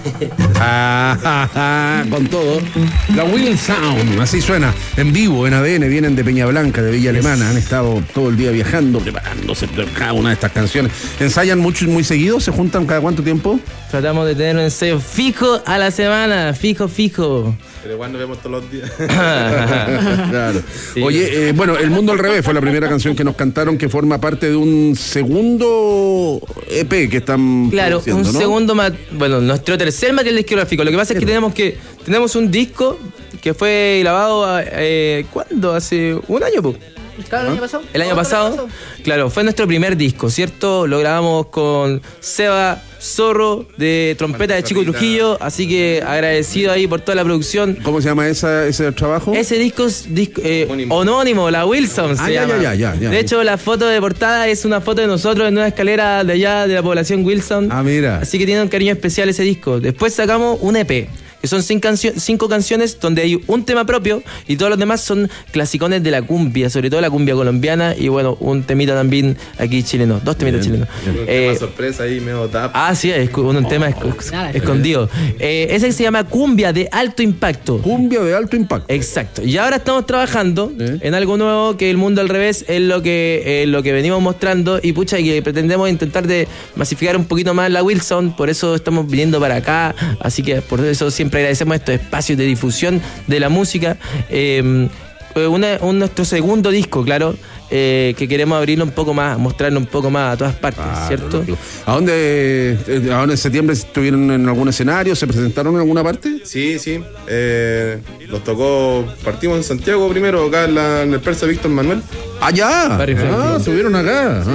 Con todo. La Will Sound, así suena, en vivo, en ADN, vienen de Peña Blanca, de Villa Alemana, han estado todo el día viajando, preparándose cada una de estas canciones. ¿Ensayan mucho y muy seguido? ¿Se juntan cada cuánto tiempo? Tratamos de tener un ensayo fijo a la semana, fijo. Pero igual nos vemos todos los días. Claro. Sí. Oye, bueno, El Mundo al Revés fue la primera canción que nos cantaron, que forma parte de un segundo EP que están un ¿no? segundo, bueno, nuestro tercer material discográfico. Lo que pasa es que tenemos un disco que fue grabado, ¿cuándo? Hace un año, pues. Claro, el año pasado. El año pasado, claro, fue nuestro primer disco, ¿cierto? Lo grabamos con Seba Zorro de trompeta de Chico Trujillo, así que agradecido ahí por toda la producción. ¿Cómo se llama ese trabajo? Ese disco es homónimo, la Wilson se llama. Ya. De hecho, la foto de portada es una foto de nosotros en una escalera de allá de la población Wilson. Ah, mira. Así que tiene un cariño especial ese disco. Después sacamos un EP. Que son 5 canciones donde hay un tema propio y todos los demás son clasicones de la cumbia, sobre todo la cumbia colombiana y bueno, un temita también aquí chileno, 2 temitas chilenos. Un tema sorpresa ahí, medio tap. Sí, es un tema escondido. Ese se llama Cumbia de Alto Impacto. Cumbia de Alto Impacto. Exacto. Y ahora estamos trabajando en algo nuevo que El Mundo al Revés es lo que venimos mostrando y pucha, que pretendemos intentar de masificar un poquito más la Wilson, por eso estamos viniendo para acá, así que por eso siempre agradecemos estos espacios de difusión de la música. Nuestro segundo disco, claro, que queremos abrirlo un poco más, mostrarlo un poco más a todas partes, ¿cierto? Ahora en septiembre estuvieron en algún escenario? ¿Se presentaron en alguna parte? Sí. Nos tocó, partimos en Santiago primero, acá en el Persa Víctor Manuel. Estuvieron acá.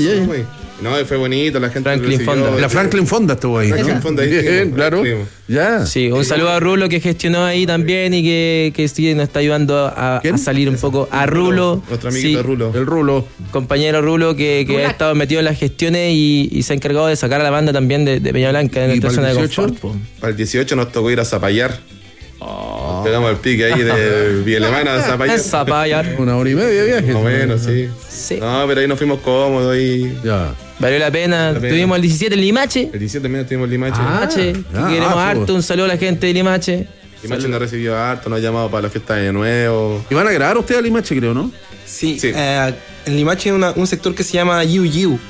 No, fue bonito, la gente Franklin Fonda. La Franklin Fonda estuvo ahí. Franklin Fonda ahí. Bien, claro. Ya. Sí, un saludo a Rulo que gestionó ahí también y que sí nos está ayudando a salir un poco. A Rulo. Nuestro amiguito Rulo. El Rulo. Compañero Rulo que ha estado metido en las gestiones y se ha encargado de sacar a la banda también de Peña Blanca en nuestra zona de confort. Para el 18 nos tocó ir a Zapallar. Pegamos el pique ahí de Villa Alemana a Zapallar. 1 hora y media de viaje. Más o menos, sí. No, pero ahí nos fuimos cómodos y... Ya. Valió la pena. Tuvimos el 17 en Limache. El 17 también estuvimos en Limache. Queremos harto. Un saludo a la gente de Limache. Limache nos recibió harto, nos ha llamado para la fiesta de Año Nuevo. Y van a grabar ustedes a Limache, creo, ¿no? Sí. En Limache hay un sector que se llama Yu.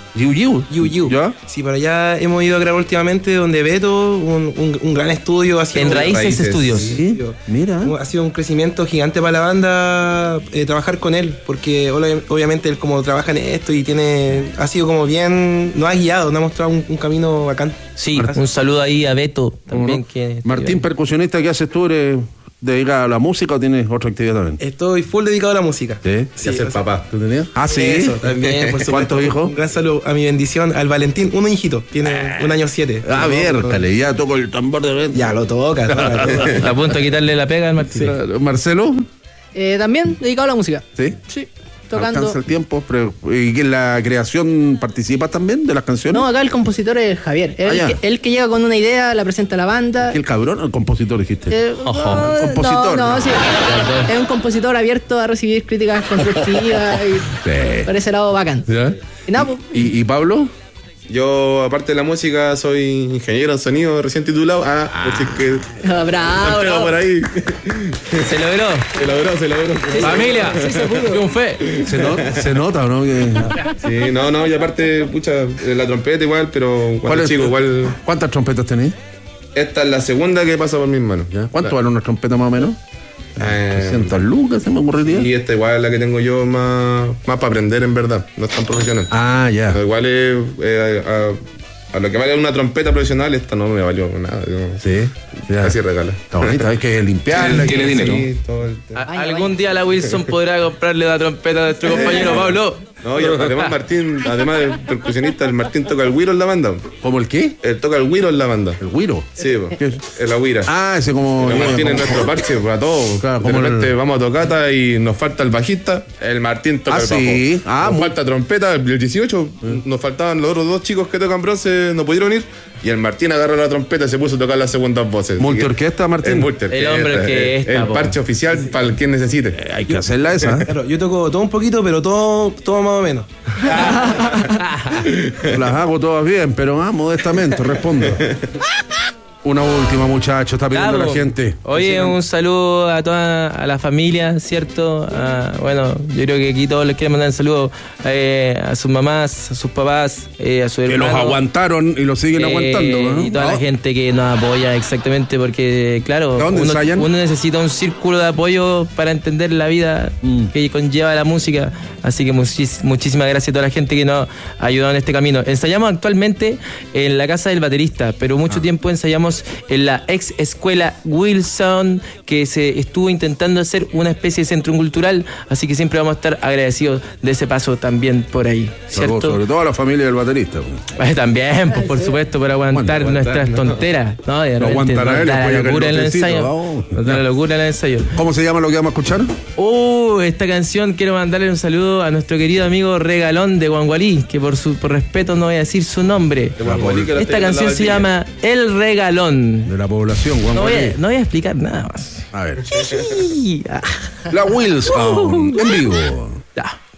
¿Ya? Sí, para allá hemos ido a grabar últimamente donde Beto, un gran estudio. En Raíces Estudios. Sí. Mira. Ha sido un crecimiento gigante para la banda trabajar con él, porque obviamente él como trabaja en esto y ha sido como bien, nos ha guiado, nos ha mostrado un camino bacán. Sí, un saludo ahí a Beto también. Martín, percusionista, ¿qué haces tú? ¿Eres dedicado a la música o tienes otra actividad también? Estoy full dedicado a la música. Sí, a ser papá. ¿Tú tenías? Sí. Eso, también, por supuesto. ¿Cuántos hijos? Un gran saludo a mi bendición, al Valentín, un hijito, tiene 1 año 7. Viértale, ya toco el tambor de venta. Ya lo toca. A punto de quitarle la pega al Martín. Sí. ¿Marcelo? También dedicado a la música. Sí. Tocando. Alcanza el tiempo, pero ¿y en la creación participas también de las canciones? No, acá el compositor es Javier. Él que llega con una idea, la presenta a la banda. ¿El cabrón o el compositor dijiste? Compositor. No, sí. Es un compositor abierto a recibir críticas constructivas y por ese lado bacán. ¿Ya? ¿Y Pablo? Yo, aparte de la música, soy ingeniero en sonido, recién titulado. Así que... ¡Bravo! por ahí. Se logró. Familia, sí se pudo. Triunfé. Se nota, ¿no? Sí, no, y aparte, pucha, la trompeta igual, pero cuando chico igual... ¿Cuántas trompetas tenéis? Esta es la segunda que pasa por mis manos. ¿Cuánto vale una trompeta más o menos? 300 lucas, se me ocurriría. Y esta igual es la que tengo yo más para aprender, en verdad. No es tan profesional. Ya. Pero igual es... A lo que vale una trompeta profesional, esta no me valió nada. Sí. Así regala. Está bonita, hay que limpiarla. Tiene dinero. Algún día la Wilson podrá comprarle la trompeta a nuestro compañero Pablo. No, y además Martín, además de percusionista, el Martín toca el güiro en la banda. ¿Cómo el qué? Él toca el güiro en la banda. ¿El güiro? Sí, es la güira. Ese como... El Martín es nuestro parche para todos. Claro, de repente vamos a tocata y nos falta el bajista, el Martín toca el bajo. Nos falta trompeta, el 18, nos faltaban los otros 2 chicos que tocan bronce, no pudieron ir. Y el Martín agarró la trompeta y se puso a tocar las segundas voces. ¿Multiorquesta, Martín? El hombre que el parche oficial para el quien necesite. Hay que hacerla esa. Claro, yo toco todo un poquito, pero todo más o menos. Las hago todas bien, pero modestamente respondo. Una última, muchacho, está pidiendo la gente. Oye, un saludo a toda la familia, ¿cierto? Bueno, yo creo que aquí todos les quieren mandar un saludo a sus mamás, a sus papás, a sus hermanos. Que los aguantaron y los siguen aguantando, ¿no? Y toda la gente que nos apoya, exactamente, porque, claro, uno necesita un círculo de apoyo para entender la vida que conlleva la música. Así que muchísimas gracias a toda la gente que nos ha ayudado en este camino. Ensayamos actualmente en la casa del baterista, pero mucho tiempo ensayamos en la ex escuela Wilson, que se estuvo intentando hacer una especie de centro cultural, así que siempre vamos a estar agradecidos de ese paso también por ahí, ¿cierto? Sobre todo a la familia del baterista. También, pues, por supuesto, por aguantar nuestras tonteras. No, de repente, no aguantará la locura en el ensayo. La locura en el ensayo. ¿Cómo se llama lo que vamos a escuchar? Esta canción quiero mandarle un saludo a nuestro querido amigo Regalón de Guangualí, que por respeto no voy a decir su nombre. Esta canción se llama El Regalón. De la población, Guangualí. No voy a explicar nada más. A ver. La Wilson, en vivo. Ya.